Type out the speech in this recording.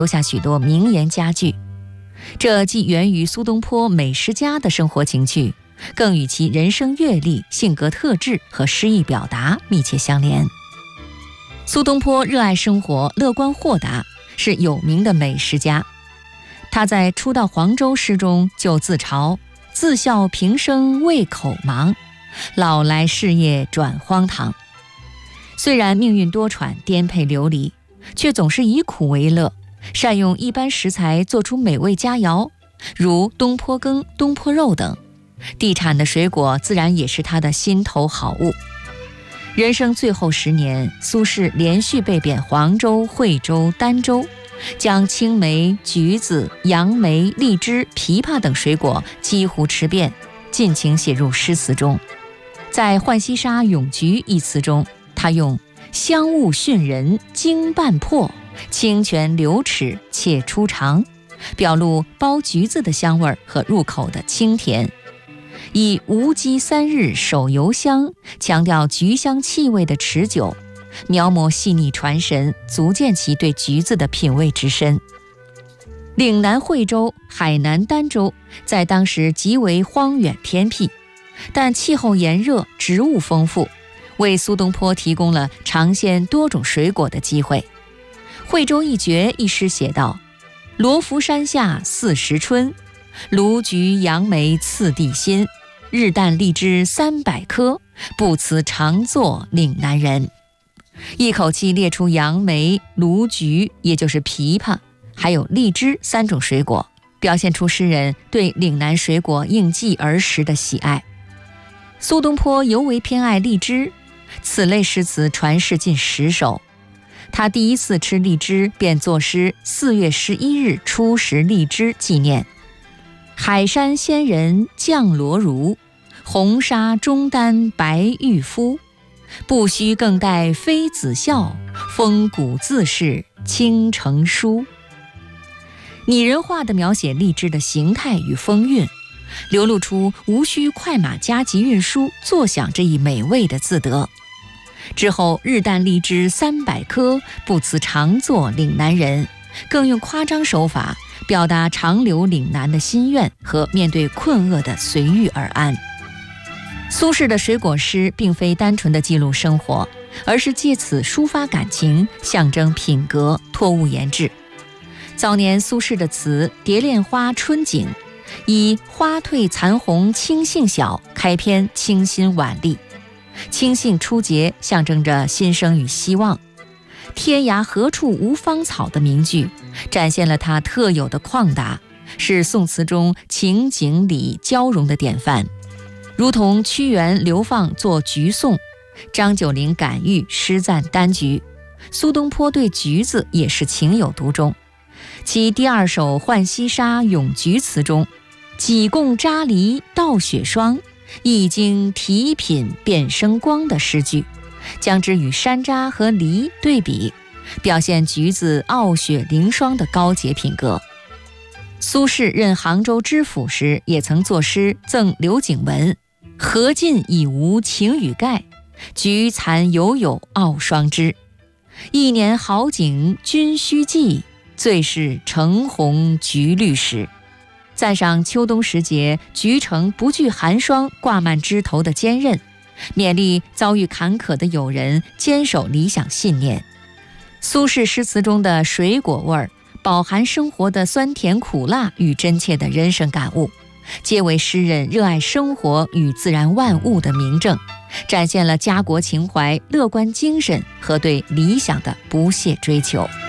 留下许多名言佳句。这既源于苏东坡美食家的生活情趣，更与其人生阅历、性格特质和诗意表达密切相连。苏东坡热爱生活，乐观豁达，是有名的美食家。他在初到黄州诗中就自嘲：自笑平生胃口忙，老来事业转荒唐。虽然命运多舛，颠沛流离，却总是以苦为乐，善用一般食材做出美味佳肴，如东坡羹、东坡肉等。地产的水果自然也是他的心头好物。人生最后10年，苏轼连续被贬黄州、惠州、儋州，将青梅、橘子、杨梅、荔枝、枇杷等水果几乎吃遍，尽情写入诗词中。在《浣溪沙·咏菊》一词中，他用香雾熏人，经半破，清泉流齿，且出肠，表露剥橘子的香味和入口的清甜。以无鸡3日手犹香，强调菊香气味的持久，描摹细腻传神，足见其对橘子的品味之深。岭南惠州、海南儋州在当时极为荒远偏僻，但气候炎热，植物丰富，为苏东坡提供了尝鲜多种水果的机会。惠州一绝一诗写道：罗浮山下40春，卢橘杨梅次第新，日啖荔枝300颗，不辞常作岭南人。一口气列出杨梅、卢橘，也就是枇杷，还有荔枝3种水果，表现出诗人对岭南水果应季而食的喜爱。苏东坡尤为偏爱荔枝，此类诗词传世近10首。他第一次吃荔枝，便作诗4月11日初食荔枝纪念：海山仙人降罗襦，红纱中丹白玉肤，不须更待妃子笑，风骨自是倾城书。拟人化地描写荔枝的形态与风韵，流露出无需快马加急运输，坐享这一美味的自得。之后日啖荔枝300颗，不辞常作岭南人，更用夸张手法表达长留岭南的心愿和面对困厄的随遇而安。苏轼的水果诗并非单纯的记录生活，而是借此抒发感情，象征品格，托物言志。早年苏轼的词《蝶恋花·春景》以花褪残红青杏小开篇，清新婉丽。青杏初结象征着新生与希望，天涯何处无芳草的名句展现了他特有的旷达，是宋词中情景理交融的典范。如同屈原流放作橘颂，张九龄感遇诗赞丹橘，苏东坡对橘子也是情有独钟。其第2首《浣溪沙·咏菊》词中，几共扎梨倒雪霜，一经提品便生光的诗句，将之与山楂和梨对比，表现橘子傲雪凌霜的高洁品格。苏轼任杭州知府时，也曾作诗赠刘景文：荷尽已无晴雨盖，菊残犹有傲霜枝。一年好景君须记，最是橙红橘绿时。赞赏秋冬时节菊城不惧寒霜，挂满枝头的坚韧，勉励遭遇坎坷的友人坚守理想信念。苏轼诗词中的水果味儿，饱含生活的酸甜苦辣与真切的人生感悟，皆为诗人热爱生活与自然万物的明证，展现了家国情怀、乐观精神和对理想的不懈追求。